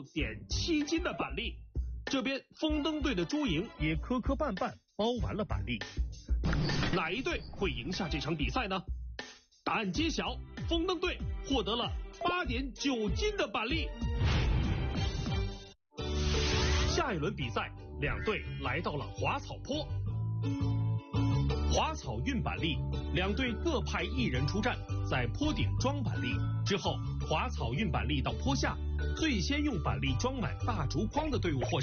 6.7斤的板栗。这边风灯队的朱莹也磕磕绊绊包完了板栗。哪一队会赢下这场比赛呢？答案揭晓，风灯队获得了8.9斤的板栗。下一轮比赛，两队来到了滑草坡。滑草运板栗，两队各派1人出战，在坡顶装板栗。之后滑草运板栗到坡下，最先用板栗装满大竹筐的队伍获胜。